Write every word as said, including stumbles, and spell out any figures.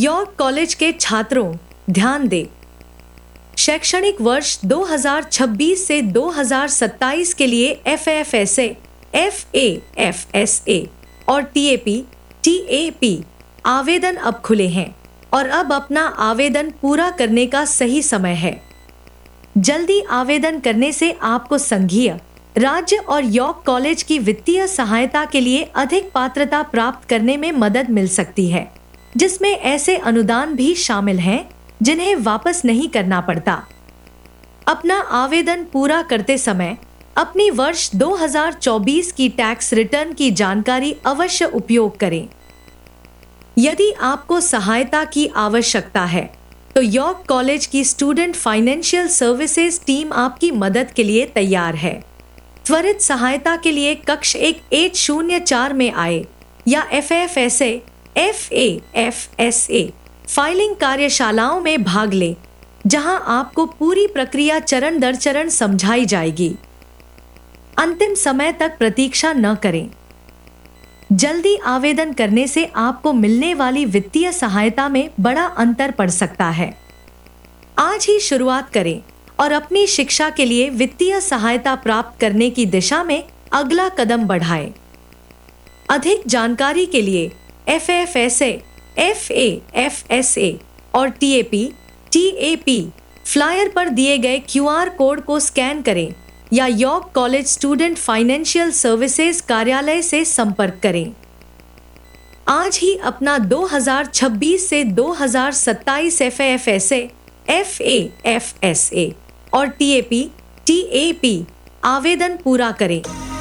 York college के छात्रों, ध्यान दें। शैक्षणिक वर्ष दो हज़ार छब्बीस से दो हज़ार सत्ताईस के लिए F A F S A, F A F S A और T A P, T A P आवेदन अब खुले हैं और अब अपना आवेदन पूरा करने का सही समय है। जल्दी आवेदन करने से आपको संघीय, राज्य और यॉर्क कॉलेज की वित्तीय सहायता के लिए अधिक पात्रता प्राप्त करने में मदद मिल सकती है, जिसमें ऐसे अनुदान भी शामिल हैं जिन्हें वापस नहीं करना पड़ता। अपना आवेदन पूरा करते समय अपनी वर्ष दो हज़ार चौबीस की टैक्स रिटर्न की जानकारी अवश्य उपयोग करें। यदि आपको सहायता की आवश्यकता है तो यॉर्क कॉलेज की स्टूडेंट फाइनेंशियल सर्विसेज टीम आपकी मदद के लिए तैयार है। त्वरित सहायता के लिए कक्ष एक एच शून्य चार में आए या F A F S A, F A F S A filing कार्यशालाओं में भाग लें, जहां आपको पूरी प्रक्रिया चरण दर चरण समझाई जाएगी। अंतिम समय तक प्रतीक्षा न करें। जल्दी आवेदन करने से आपको मिलने वाली वित्तीय सहायता में बड़ा अंतर पड़ सकता है। आज ही शुरुआत करें और अपनी शिक्षा के लिए वित्तीय सहायता प्राप्त करने की दिशा में अगला कदम बढ़ाएं। अधिक जानकारी के लिए F A F S A, F A F S A और T A P, T A P flyer पर दिए गए क्यू आर कोड को स्कैन करें या York college student financial services कार्यालय से संपर्क करें। आज ही अपना दो हज़ार छब्बीस से दो हज़ार सत्ताईस F A F S A, F A F S A और T A P, T A P आवेदन पूरा करें।